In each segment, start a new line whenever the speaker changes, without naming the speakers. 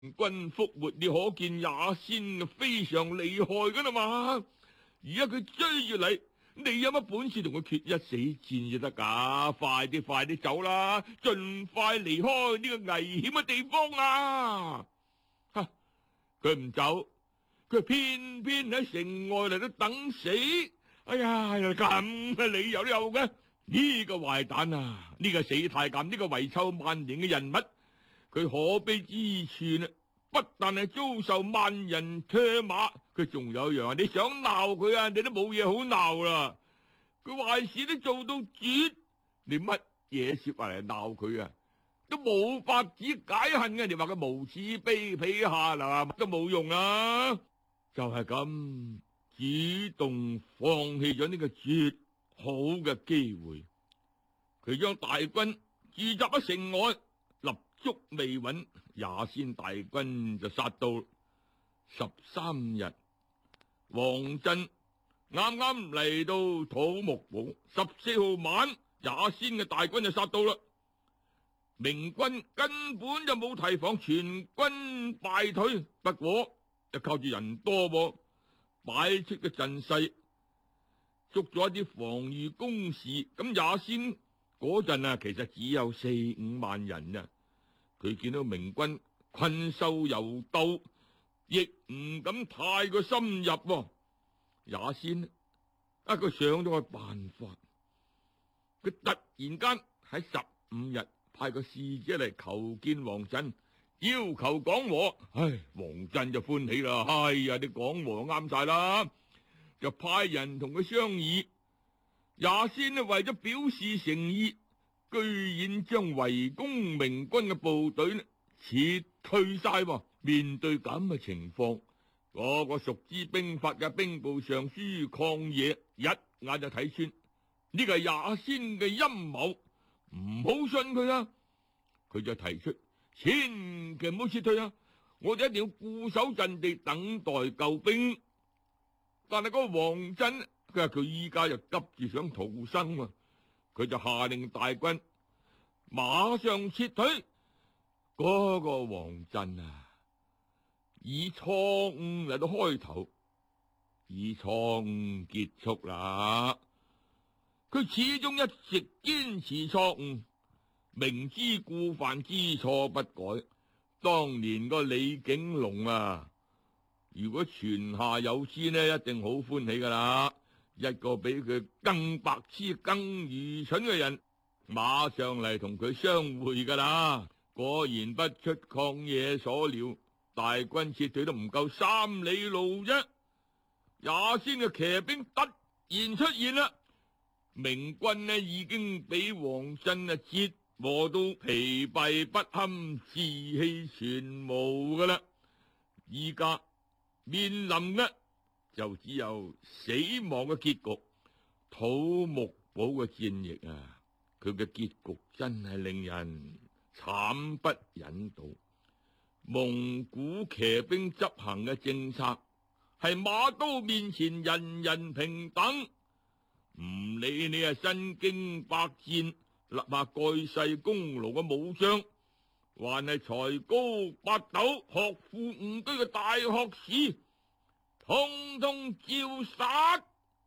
軍覆沒，你可見也先非常厲害噶啦嘛。而家佢追住你，你有乜本事同佢決一死戰就得噶？快啲走啦，盡快離開呢個危險嘅地方啊！哈，佢唔走，佢偏偏喺城外嚟到等死。哎呀，咁嘅理由都有嘅。呢個壞蛋啊，呢個死太監，呢個遺臭萬年嘅人物，佢可悲之處啊，不但係遭受萬人唾罵，佢仲有樣，你想鬧佢啊，你都冇嘢好鬧啦。佢壞事都做到絕，你乜嘢說話嚟鬧佢啊？都冇法子解恨嘅，你話佢無恥卑鄙下流都冇用啊！就係咁主動放棄咗呢個絕好嘅機會，佢將大軍駐紮喺城外，立足未穩，也先大軍就殺到。13日，王振啱啱嚟到土木堡，14號晚，也先嘅大軍就殺到啦。明軍根本就冇提防，全軍敗退。不過就靠住人多喎，擺出嘅陣勢，捉咗一啲防禦工事。咁也先嗰陣啊，其實只有4-5萬人啊。佢見到明軍困獸猶鬥，亦唔敢太過深入喎。也先佢想咗個辦法，佢突然間喺15日派個使者嚟求見王振，要求講和。王振就歡喜啦，你講和啱晒啦，就派人同佢商議。也先為咗表示誠意，居然將圍攻明軍嘅部隊撤退晒。面對咁嘅情況，嗰個熟知兵法嘅兵部尚書曠野一眼就睇穿呢個係也先嘅陰謀，唔好信佢啊！佢就提出，千祈唔好撤退啊！我哋一定要固守陣地，等待救兵。但係嗰個王振，佢話佢依家又急住想逃生啊，佢就下令大軍馬上撤退。嗰個王振啊，以錯誤嚟到開頭，以錯誤結束啦。佢始終一直堅持錯誤，明知故犯，知錯不改。當年個李景龍啊，如果泉下有知呢，一定好歡喜噶啦。一個比佢更白痴、更愚蠢嘅人，馬上嚟同佢相會噶啦。果然不出曠野所料，大軍撤退都唔夠3里路啫。也先嘅騎兵突然出現啦，明軍呢已經俾王振折磨到疲憊不堪、士氣全無噶啦。依家面臨嘅就只有死亡嘅結局。土木堡嘅戰役啊，佢嘅結局真係令人慘不忍睹。蒙古騎兵執行嘅政策係馬刀面前人人平等，唔理你係身經百戰、立下蓋世功勞嘅武將，還係才高八斗、學富五車嘅大學士，通通照殺。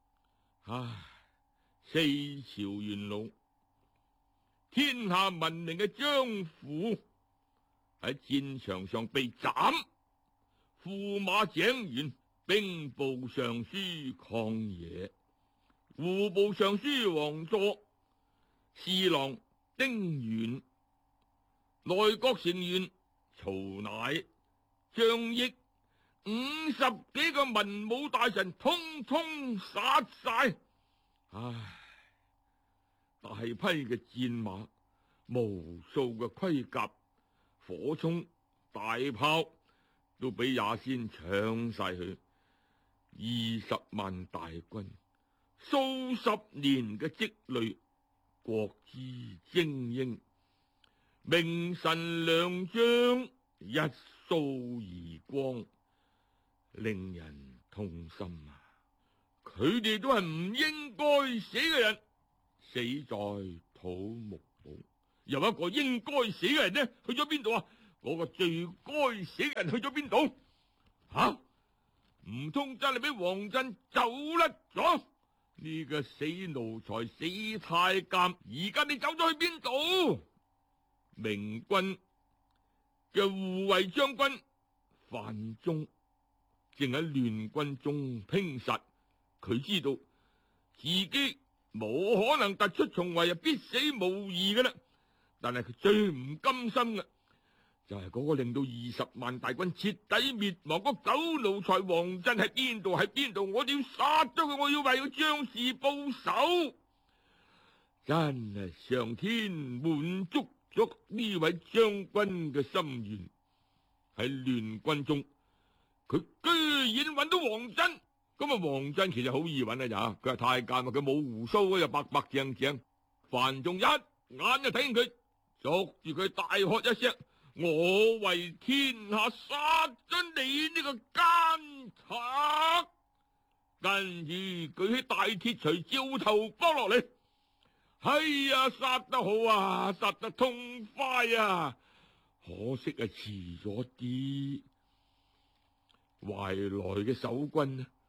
四朝元老，天下聞名嘅張符喺戰場上被斬，駙馬井原、兵部尚書曠野、戶部尚書王佐、侍郎丁原、內閣成員曹乃、張益50幾個文武大臣，通通殺晒。大批嘅戰馬、無數嘅盔甲、火鎧、大炮都俾也先搶晒去。20萬大軍，數十年嘅積累，國之精英，名臣良將一掃而光，令人痛心啊！佢哋都係唔應該死嘅人，死在土木堡。有一個應該死嘅人呢，去咗邊度啊？ 嗰個最該死嘅人去咗邊度？吓，唔通真係俾王振走甩咗？呢個死奴才、死太監，而家你走咗去邊度？明軍嘅護衛將軍范忠正喺亂軍中拼殺，佢知道自己冇可能突出重圍，必死無疑嘅啦。但係佢最唔甘心嘅就係嗰個令到20萬大軍徹底滅亡嗰狗奴才王振喺邊度？喺邊度？我哋要殺咗佢，我要為佢將士報仇。真係上天滿足咗呢位將軍嘅心願。喺亂軍中，佢居然揾到王振。咁啊，王振其實好易揾啊，咋？佢係太監啊，佢冇鬍鬚，又白白淨淨。范仲一眼就睇見佢，捉住佢大喝一聲：我為天下殺咗你呢個奸賊！跟住舉起大鐵錘，照頭剝落嚟。係呀，殺得好啊，殺得痛快啊！可惜啊，遲咗啲。懷來嘅守軍